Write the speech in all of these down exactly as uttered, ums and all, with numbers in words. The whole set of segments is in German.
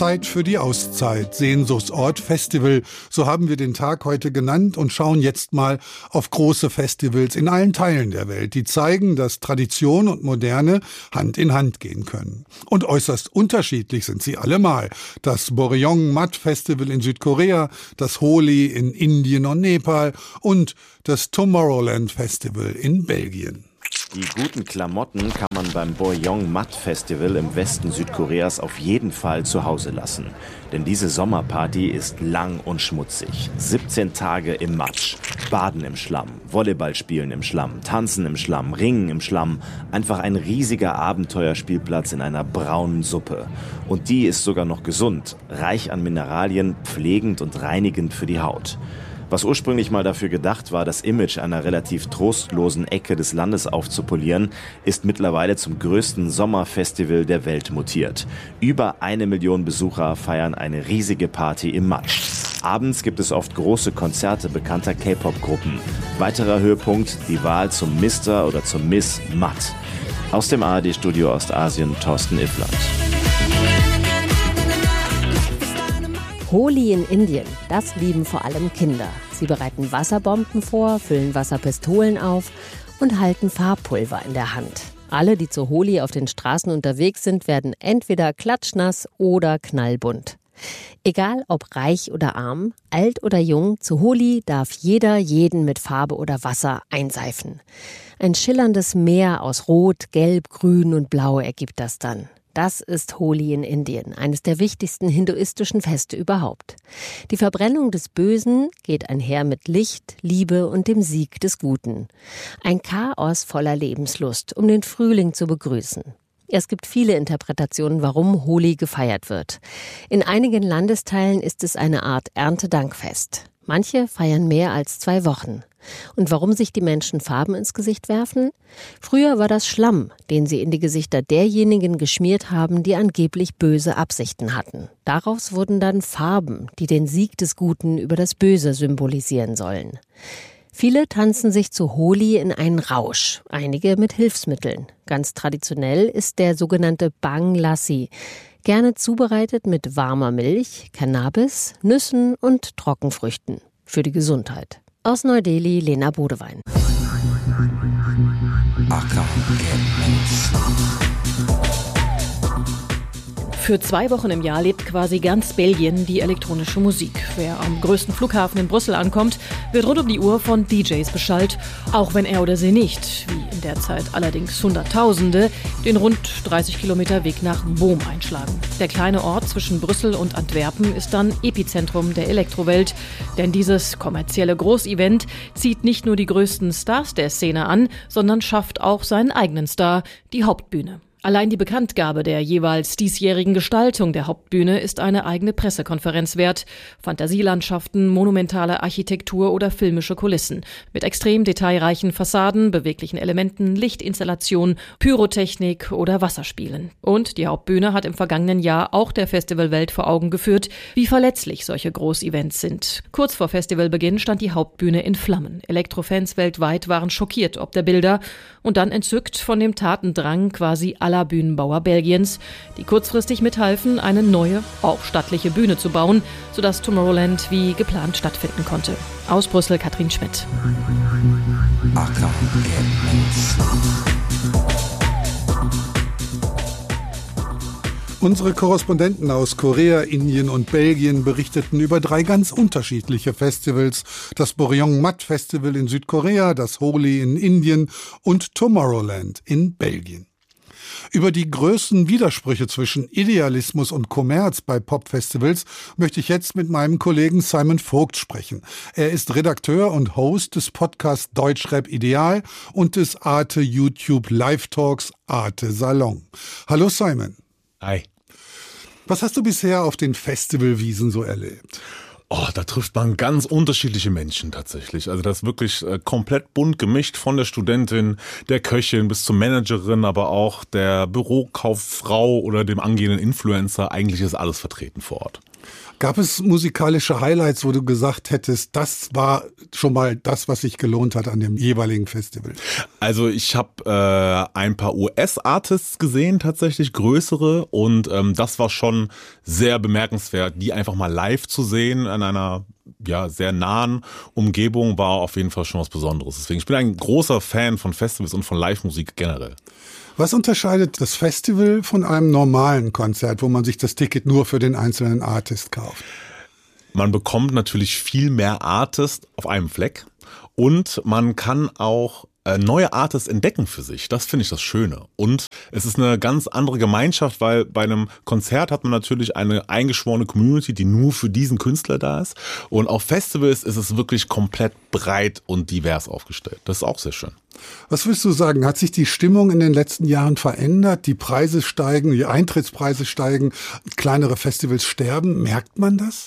Zeit für die Auszeit, Sehnsuchtsort Festival, so haben wir den Tag heute genannt und schauen jetzt mal auf große Festivals in allen Teilen der Welt, die zeigen, dass Tradition und Moderne Hand in Hand gehen können. Und äußerst unterschiedlich sind sie allemal. Das Boryong Mat Festival in Südkorea, das Holi in Indien und Nepal und das Tomorrowland Festival in Belgien. Die guten Klamotten kann man beim Boryong Mat Festival im Westen Südkoreas auf jeden Fall zu Hause lassen. Denn diese Sommerparty ist lang und schmutzig. siebzehn Tage im Matsch, Baden im Schlamm, Volleyball spielen im Schlamm, Tanzen im Schlamm, Ringen im Schlamm. Einfach ein riesiger Abenteuerspielplatz in einer braunen Suppe. Und die ist sogar noch gesund, reich an Mineralien, pflegend und reinigend für die Haut. Was ursprünglich mal dafür gedacht war, das Image einer relativ trostlosen Ecke des Landes aufzupolieren, ist mittlerweile zum größten Sommerfestival der Welt mutiert. Über eine Million Besucher feiern eine riesige Party im Matsch. Abends gibt es oft große Konzerte bekannter K-Pop-Gruppen. Weiterer Höhepunkt, die Wahl zum Mister oder zum Miss Mat. Aus dem A R D-Studio Ostasien, Thorsten Iffland. Holi in Indien, das lieben vor allem Kinder. Sie bereiten Wasserbomben vor, füllen Wasserpistolen auf und halten Farbpulver in der Hand. Alle, die zur Holi auf den Straßen unterwegs sind, werden entweder klatschnass oder knallbunt. Egal ob reich oder arm, alt oder jung, zu Holi darf jeder jeden mit Farbe oder Wasser einseifen. Ein schillerndes Meer aus Rot, Gelb, Grün und Blau ergibt das dann. Das ist Holi in Indien, eines der wichtigsten hinduistischen Feste überhaupt. Die Verbrennung des Bösen geht einher mit Licht, Liebe und dem Sieg des Guten. Ein Chaos voller Lebenslust, um den Frühling zu begrüßen. Es gibt viele Interpretationen, warum Holi gefeiert wird. In einigen Landesteilen ist es eine Art Erntedankfest. Manche feiern mehr als zwei Wochen. Und warum sich die Menschen Farben ins Gesicht werfen? Früher war das Schlamm, den sie in die Gesichter derjenigen geschmiert haben, die angeblich böse Absichten hatten. Daraus wurden dann Farben, die den Sieg des Guten über das Böse symbolisieren sollen. Viele tanzen sich zu Holi in einen Rausch, einige mit Hilfsmitteln. Ganz traditionell ist der sogenannte Bang Lassi, gerne zubereitet mit warmer Milch, Cannabis, Nüssen und Trockenfrüchten. Für die Gesundheit. Aus Neu-Delhi, Lena Bodewein. Für zwei Wochen im Jahr lebt quasi ganz Belgien die elektronische Musik. Wer am größten Flughafen in Brüssel ankommt, wird rund um die Uhr von D Js beschallt, auch wenn er oder sie nicht, wie in der Zeit allerdings Hunderttausende, den rund dreißig Kilometer Weg nach Boom einschlagen. Der kleine Ort zwischen Brüssel und Antwerpen ist dann Epizentrum der Elektrowelt, denn dieses kommerzielle Großevent zieht nicht nur die größten Stars der Szene an, sondern schafft auch seinen eigenen Star, die Hauptbühne. Allein die Bekanntgabe der jeweils diesjährigen Gestaltung der Hauptbühne ist eine eigene Pressekonferenz wert. Fantasielandschaften, monumentale Architektur oder filmische Kulissen. Mit extrem detailreichen Fassaden, beweglichen Elementen, Lichtinstallationen, Pyrotechnik oder Wasserspielen. Und die Hauptbühne hat im vergangenen Jahr auch der Festivalwelt vor Augen geführt, wie verletzlich solche Großevents sind. Kurz vor Festivalbeginn stand die Hauptbühne in Flammen. Elektrofans weltweit waren schockiert ob der Bilder und dann entzückt von dem Tatendrang quasi aller Bühnenbauer Belgiens, die kurzfristig mithalfen, eine neue, auch stattliche Bühne zu bauen, sodass Tomorrowland wie geplant stattfinden konnte. Aus Brüssel, Katrin Schmidt. Unsere Korrespondenten aus Korea, Indien und Belgien berichteten über drei ganz unterschiedliche Festivals. Das Boryong Mat Festival in Südkorea, das Holi in Indien und Tomorrowland in Belgien. Über die größten Widersprüche zwischen Idealismus und Kommerz bei Popfestivals möchte ich jetzt mit meinem Kollegen Simon Vogt sprechen. Er ist Redakteur und Host des Podcasts Deutschrap Ideal und des Arte YouTube Live Talks Arte Salon. Hallo Simon. Hi. Was hast du bisher auf den Festivalwiesen so erlebt? Oh, da trifft man ganz unterschiedliche Menschen tatsächlich. Also das ist wirklich äh, komplett bunt gemischt, von der Studentin, der Köchin bis zur Managerin, aber auch der Bürokauffrau oder dem angehenden Influencer. Eigentlich ist alles vertreten vor Ort. Gab es musikalische Highlights, wo du gesagt hättest, das war schon mal das, was sich gelohnt hat an dem jeweiligen Festival? Also ich habe äh, ein paar U S-Artists gesehen, tatsächlich größere, und ähm, das war schon sehr bemerkenswert, die einfach mal live zu sehen an einer ja sehr nahen Umgebung war auf jeden Fall schon was Besonderes. Deswegen, ich bin ein großer Fan von Festivals und von Live-Musik generell. Was unterscheidet das Festival von einem normalen Konzert, wo man sich das Ticket nur für den einzelnen Artist kauft? Man bekommt natürlich viel mehr Artists auf einem Fleck und man kann auch neue Artists entdecken für sich. Das finde ich das Schöne. Und es ist eine ganz andere Gemeinschaft, weil bei einem Konzert hat man natürlich eine eingeschworene Community, die nur für diesen Künstler da ist. Und auf Festivals ist es wirklich komplett breit und divers aufgestellt. Das ist auch sehr schön. Was würdest du sagen? Hat sich die Stimmung in den letzten Jahren verändert? Die Preise steigen, die Eintrittspreise steigen, kleinere Festivals sterben. Merkt man das?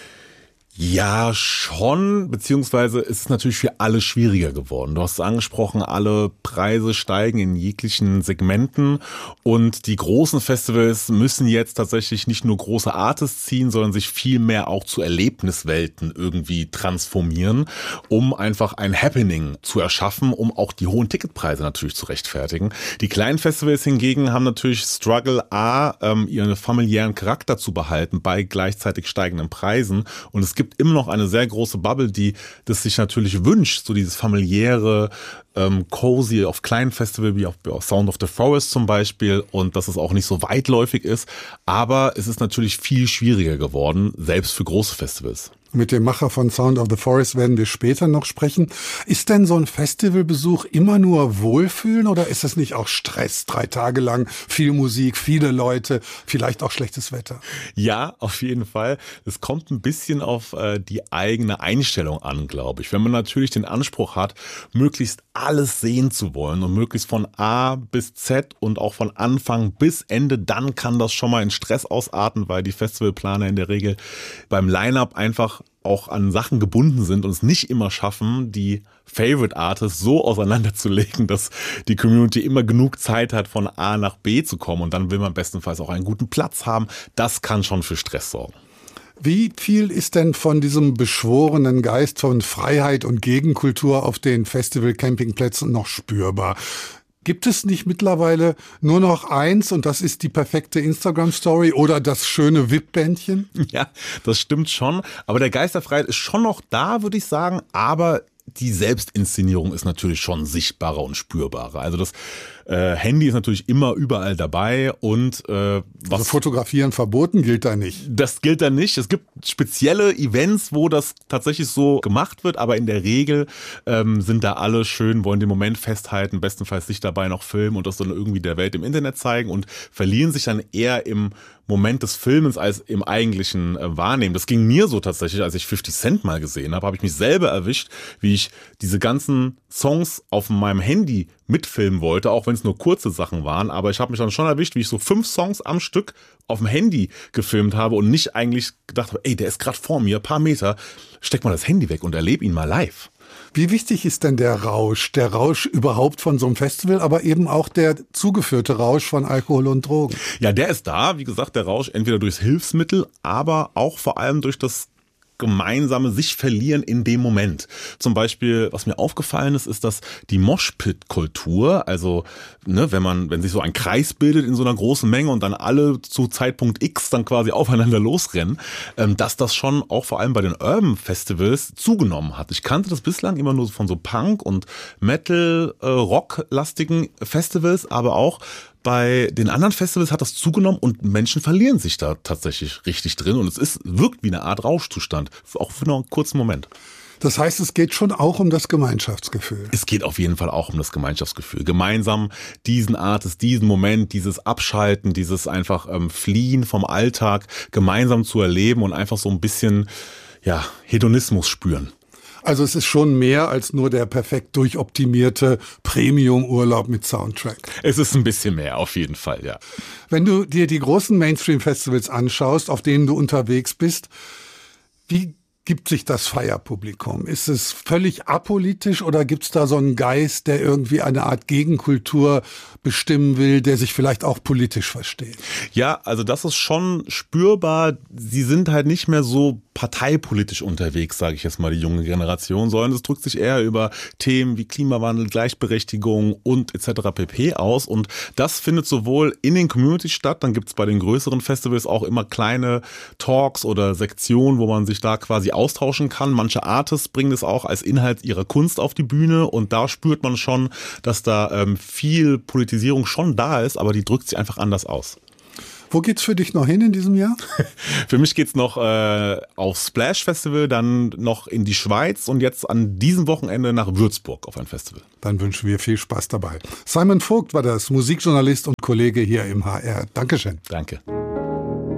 Ja, schon, beziehungsweise ist es natürlich für alle schwieriger geworden. Du hast es angesprochen, alle Preise steigen in jeglichen Segmenten und die großen Festivals müssen jetzt tatsächlich nicht nur große Artists ziehen, sondern sich viel mehr auch zu Erlebniswelten irgendwie transformieren, um einfach ein Happening zu erschaffen, um auch die hohen Ticketpreise natürlich zu rechtfertigen. Die kleinen Festivals hingegen haben natürlich Struggle, A, ähm, ihren familiären Charakter zu behalten bei gleichzeitig steigenden Preisen, und es gibt immer noch eine sehr große Bubble, die das sich natürlich wünscht, so dieses familiäre, ähm, cozy auf kleinen Festivals wie auf, auf Sound of the Forest zum Beispiel, und dass es auch nicht so weitläufig ist, aber es ist natürlich viel schwieriger geworden, selbst für große Festivals. Mit dem Macher von Sound of the Forest werden wir später noch sprechen. Ist denn so ein Festivalbesuch immer nur Wohlfühlen oder ist das nicht auch Stress? Drei Tage lang, viel Musik, viele Leute, vielleicht auch schlechtes Wetter? Ja, auf jeden Fall. Es kommt ein bisschen auf äh, die eigene Einstellung an, glaube ich. Wenn man natürlich den Anspruch hat, möglichst alles sehen zu wollen und möglichst von A bis Z und auch von Anfang bis Ende, dann kann das schon mal in Stress ausarten, weil die Festivalplaner in der Regel beim Line-Up einfach auch an Sachen gebunden sind und es nicht immer schaffen, die Favorite Artists so auseinanderzulegen, dass die Community immer genug Zeit hat, von A nach B zu kommen, und dann will man bestenfalls auch einen guten Platz haben. Das kann schon für Stress sorgen. Wie viel ist denn von diesem beschworenen Geist von Freiheit und Gegenkultur auf den Festival-Campingplätzen noch spürbar? Gibt es nicht mittlerweile nur noch eins und das ist die perfekte Instagram-Story oder das schöne V I P-Bändchen? Ja, das stimmt schon. Aber der Geist der Freiheit ist schon noch da, würde ich sagen. Aber die Selbstinszenierung ist natürlich schon sichtbarer und spürbarer. Also das äh, Handy ist natürlich immer überall dabei und äh, was also Fotografieren verboten gilt da nicht. Das gilt da nicht. Es gibt spezielle Events, wo das tatsächlich so gemacht wird, aber in der Regel ähm, sind da alle schön, wollen den Moment festhalten, bestenfalls sich dabei noch filmen und das dann irgendwie der Welt im Internet zeigen und verlieren sich dann eher im Moment des Filmens als im eigentlichen äh, Wahrnehmen. Das ging mir so tatsächlich, als ich fifty Cent mal gesehen habe, habe ich mich selber erwischt, wie ich diese ganzen Songs auf meinem Handy mitfilmen wollte, auch wenn es nur kurze Sachen waren, aber ich habe mich dann schon erwischt, wie ich so fünf Songs am Stück auf dem Handy gefilmt habe und nicht eigentlich gedacht habe, ey, der ist gerade vor mir, ein paar Meter, steck mal das Handy weg und erlebe ihn mal live. Wie wichtig ist denn der Rausch? Der Rausch überhaupt von so einem Festival, aber eben auch der zugeführte Rausch von Alkohol und Drogen? Ja, der ist da. Wie gesagt, der Rausch entweder durchs Hilfsmittel, aber auch vor allem durch das gemeinsame sich verlieren in dem Moment. Zum Beispiel, was mir aufgefallen ist, ist, dass die Moshpit-Kultur, also ne, wenn man, wenn sich so ein Kreis bildet in so einer großen Menge und dann alle zu Zeitpunkt X dann quasi aufeinander losrennen, ähm, dass das schon auch vor allem bei den Urban Festivals zugenommen hat. Ich kannte das bislang immer nur von so Punk- und Metal-Rock-lastigen Festivals, aber auch bei den anderen Festivals hat das zugenommen und Menschen verlieren sich da tatsächlich richtig drin und es ist, wirkt wie eine Art Rauschzustand, auch für einen kurzen Moment. Das heißt, es geht schon auch um das Gemeinschaftsgefühl. Es geht auf jeden Fall auch um das Gemeinschaftsgefühl. Gemeinsam diesen Artist, diesen Moment, dieses Abschalten, dieses einfach ähm, Fliehen vom Alltag gemeinsam zu erleben und einfach so ein bisschen ja, Hedonismus spüren. Also es ist schon mehr als nur der perfekt durchoptimierte Premium-Urlaub mit Soundtrack. Es ist ein bisschen mehr, auf jeden Fall, ja. Wenn du dir die großen Mainstream-Festivals anschaust, auf denen du unterwegs bist, wie gibt sich das Feierpublikum? Ist es völlig apolitisch oder gibt es da so einen Geist, der irgendwie eine Art Gegenkultur bestimmen will, der sich vielleicht auch politisch versteht? Ja, also das ist schon spürbar. Sie sind halt nicht mehr so parteipolitisch unterwegs, sage ich jetzt mal, die junge Generation, sondern es drückt sich eher über Themen wie Klimawandel, Gleichberechtigung und et cetera pp. Aus. Und das findet sowohl in den Communities statt, dann gibt es bei den größeren Festivals auch immer kleine Talks oder Sektionen, wo man sich da quasi austauschen kann. Manche Artists bringen es auch als Inhalt ihrer Kunst auf die Bühne und da spürt man schon, dass da ähm, viel Politisierung schon da ist, aber die drückt sich einfach anders aus. Wo geht's für dich noch hin in diesem Jahr? Für mich geht's noch äh, aufs Splash Festival, dann noch in die Schweiz und jetzt an diesem Wochenende nach Würzburg auf ein Festival. Dann wünschen wir viel Spaß dabei. Simon Vogt war das, Musikjournalist und Kollege hier im H R. Dankeschön. Danke.